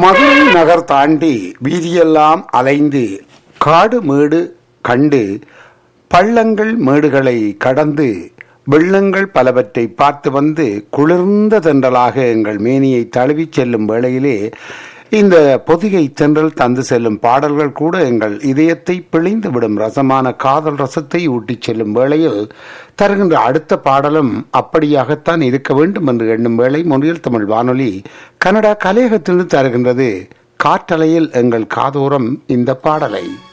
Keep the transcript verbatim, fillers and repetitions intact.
மதுரை நகர் தாண்டி வீதியெல்லாம் அலைந்து காடு மேடு கண்டு பள்ளங்கள் மேடுகளை கடந்து வெள்ளங்கள் பலவற்றை பார்த்து வந்து குளிர்ந்த தென்றலாக எங்கள் மேனியை தழுவிச் செல்லும் வேளையிலே இந்த பொதிகை தென்றல் தந்து செல்லும் பாடல்கள் கூட எங்கள் இதயத்தை பிழிந்து விடும் ரசமான காதல் ரசத்தை ஊட்டிச் செல்லும் வேளையில் தருகின்ற அடுத்த பாடலும் அப்படியாகத்தான் இருக்க வேண்டும் என்று எண்ணும் வேளை மொழியில் தமிழ் வானொலி கனடா கலையகத்திலிருந்து தருகின்றது காற்றலையில் எங்கள் காதோரம் இந்த பாடலை.